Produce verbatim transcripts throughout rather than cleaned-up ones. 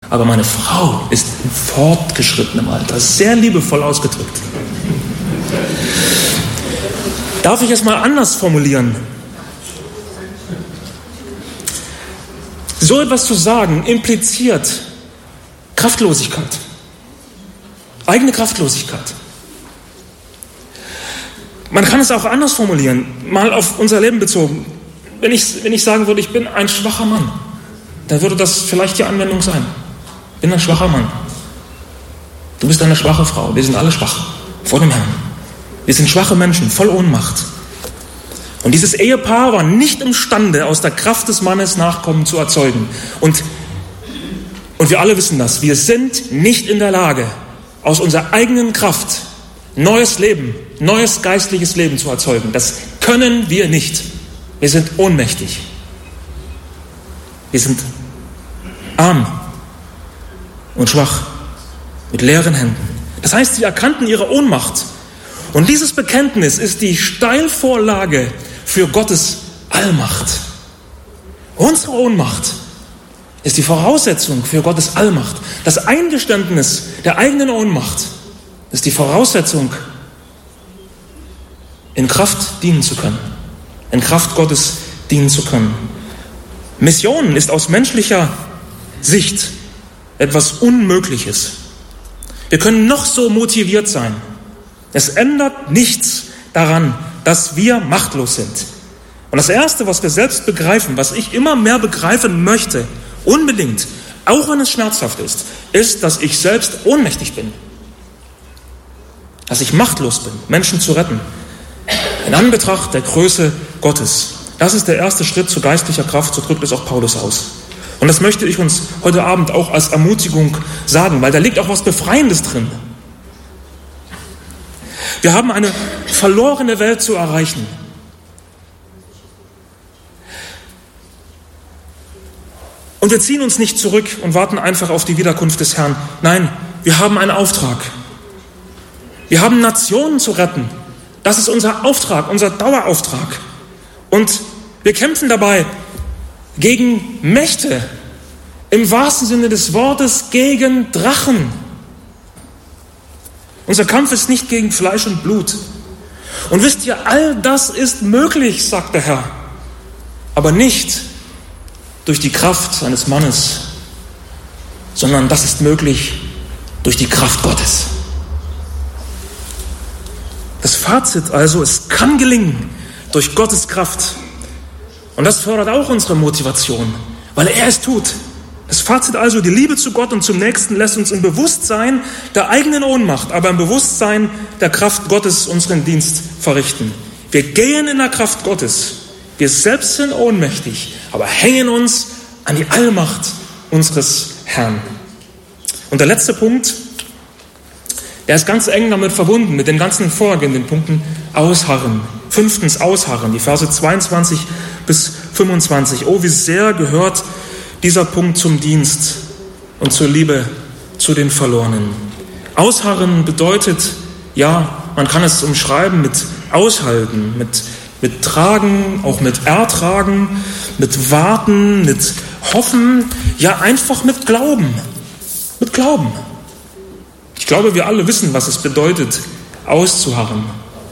aber meine Frau ist in fortgeschrittenem Alter. Sehr liebevoll ausgedrückt. Darf ich es mal anders formulieren? So etwas zu sagen impliziert Kraftlosigkeit. Eigene Kraftlosigkeit. Man kann es auch anders formulieren, mal auf unser Leben bezogen. Wenn ich, wenn ich sagen würde, ich bin ein schwacher Mann, dann würde das vielleicht die Anwendung sein. Ich bin ein schwacher Mann. Du bist eine schwache Frau. Wir sind alle schwach vor dem Herrn. Wir sind schwache Menschen, voll Ohnmacht. Und dieses Ehepaar war nicht imstande, aus der Kraft des Mannes Nachkommen zu erzeugen. Und, und wir alle wissen das. Wir sind nicht in der Lage, aus unserer eigenen Kraft neues Leben, neues geistliches Leben zu erzeugen. Das können wir nicht. Wir sind ohnmächtig. Wir sind arm und schwach, mit leeren Händen. Das heißt, sie erkannten ihre Ohnmacht. Und dieses Bekenntnis ist die Steilvorlage für Gottes Allmacht. Unsere Ohnmacht ist die Voraussetzung für Gottes Allmacht. Das Eingeständnis der eigenen Ohnmacht ist die Voraussetzung, in Kraft dienen zu können, in Kraft Gottes dienen zu können. Mission ist aus menschlicher Sicht etwas Unmögliches. Wir können noch so motiviert sein. Es ändert nichts daran, dass wir machtlos sind. Und das Erste, was wir selbst begreifen, was ich immer mehr begreifen möchte, unbedingt, auch wenn es schmerzhaft ist, ist, dass ich selbst ohnmächtig bin. Dass ich machtlos bin, Menschen zu retten. In Anbetracht der Größe Gottes. Das ist der erste Schritt zu geistlicher Kraft, so drückt es auch Paulus aus. Und das möchte ich uns heute Abend auch als Ermutigung sagen, weil da liegt auch was Befreiendes drin. Wir haben eine verlorene Welt zu erreichen. Und wir ziehen uns nicht zurück und warten einfach auf die Wiederkunft des Herrn. Nein, wir haben einen Auftrag. Wir haben Nationen zu retten. Das ist unser Auftrag, unser Dauerauftrag. Und wir kämpfen dabei gegen Mächte, im wahrsten Sinne des Wortes gegen Drachen. Unser Kampf ist nicht gegen Fleisch und Blut. Und wisst ihr, all das ist möglich, sagt der Herr, aber nicht durch die Kraft eines Mannes, sondern das ist möglich durch die Kraft Gottes. Das Fazit also, es kann gelingen durch Gottes Kraft. Und das fördert auch unsere Motivation, weil er es tut. Das Fazit also, die Liebe zu Gott und zum Nächsten lässt uns im Bewusstsein der eigenen Ohnmacht, aber im Bewusstsein der Kraft Gottes unseren Dienst verrichten. Wir gehen in der Kraft Gottes. Wir selbst sind ohnmächtig, aber hängen uns an die Allmacht unseres Herrn. Und der letzte Punkt, der ist ganz eng damit verbunden, mit den ganzen vorgehenden Punkten, Ausharren. Fünftens, Ausharren, die Verse zweiundzwanzig bis fünfundzwanzig. Oh, wie sehr gehört dieser Punkt zum Dienst und zur Liebe zu den Verlorenen. Ausharren bedeutet, ja, man kann es umschreiben mit Aushalten, mit, mit Tragen, auch mit Ertragen, mit Warten, mit Hoffen, ja, einfach mit Glauben. Mit Glauben. Ich glaube, wir alle wissen, was es bedeutet, auszuharren.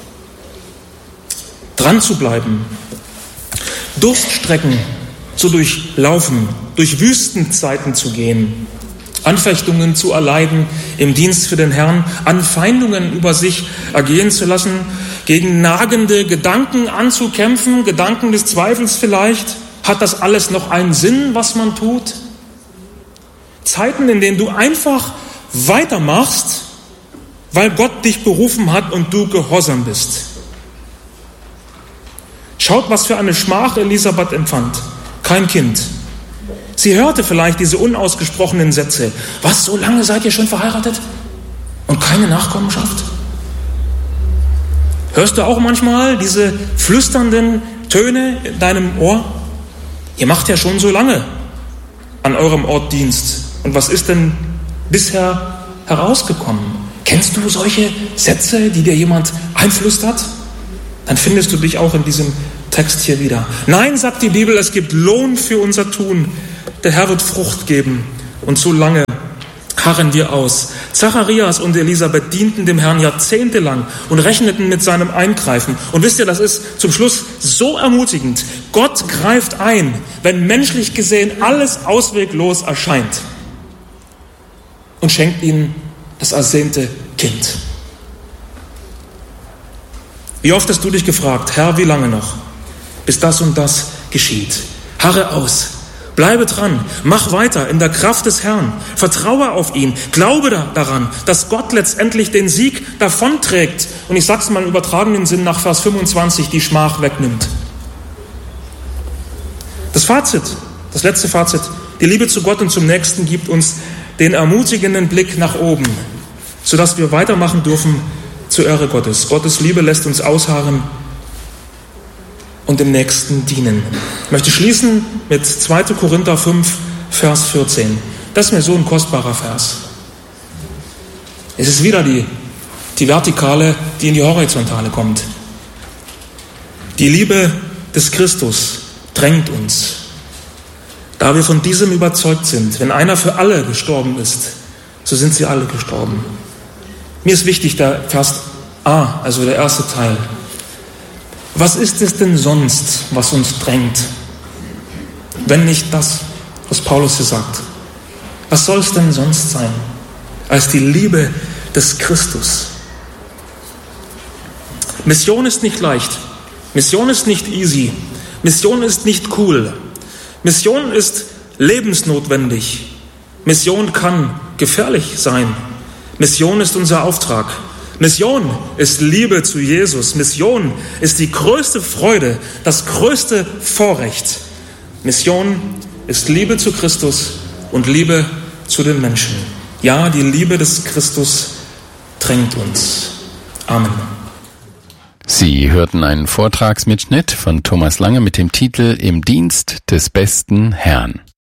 Dran zu bleiben. Durststrecken zu durchlaufen, durch Wüstenzeiten zu gehen, Anfechtungen zu erleiden im Dienst für den Herrn, Anfeindungen über sich ergehen zu lassen, gegen nagende Gedanken anzukämpfen, Gedanken des Zweifels vielleicht. Hat das alles noch einen Sinn, was man tut? Zeiten, in denen du einfach weitermachst, weil Gott dich berufen hat und du gehorsam bist. Schaut, was für eine Schmach Elisabeth empfand. Kein Kind. Sie hörte vielleicht diese unausgesprochenen Sätze. Was, so lange seid ihr schon verheiratet und keine Nachkommenschaft? Hörst du auch manchmal diese flüsternden Töne in deinem Ohr? Ihr macht ja schon so lange an eurem Ort Dienst. Und was ist denn bisher herausgekommen? Kennst du solche Sätze, die dir jemand einflüstert? Dann findest du dich auch in diesem Text hier wieder. Nein, sagt die Bibel, es gibt Lohn für unser Tun. Der Herr wird Frucht geben und zu lange harren wir aus. Zacharias und Elisabeth dienten dem Herrn jahrzehntelang und rechneten mit seinem Eingreifen. Und wisst ihr, das ist zum Schluss so ermutigend. Gott greift ein, wenn menschlich gesehen alles ausweglos erscheint und schenkt ihnen das ersehnte Kind. Wie oft hast du dich gefragt, Herr, wie lange noch, bis das und das geschieht? Harre aus. Bleibe dran, mach weiter in der Kraft des Herrn, vertraue auf ihn, glaube da, daran, dass Gott letztendlich den Sieg davonträgt und ich sag's mal im übertragenen Sinn nach Vers fünfundzwanzig, die Schmach wegnimmt. Das Fazit, das letzte Fazit, die Liebe zu Gott und zum Nächsten gibt uns den ermutigenden Blick nach oben, sodass wir weitermachen dürfen zur Ehre Gottes. Gottes Liebe lässt uns ausharren und dem Nächsten dienen. Ich möchte schließen mit zweiter Korinther fünf, Vers vierzehn. Das ist mir so ein kostbarer Vers. Es ist wieder die, die Vertikale, die in die Horizontale kommt. Die Liebe des Christus drängt uns, da wir von diesem überzeugt sind. Wenn einer für alle gestorben ist, so sind sie alle gestorben. Mir ist wichtig der Vers A, also der erste Teil. Was ist es denn sonst, was uns drängt, wenn nicht das, was Paulus hier sagt? Was soll es denn sonst sein, als die Liebe des Christus? Mission ist nicht leicht. Mission ist nicht easy. Mission ist nicht cool. Mission ist lebensnotwendig. Mission kann gefährlich sein. Mission ist unser Auftrag. Mission ist Liebe zu Jesus. Mission ist die größte Freude, das größte Vorrecht. Mission ist Liebe zu Christus und Liebe zu den Menschen. Ja, die Liebe des Christus drängt uns. Amen. Sie hörten einen Vortragsmitschnitt von Thomas Lange mit dem Titel Im Dienst des besten Herrn.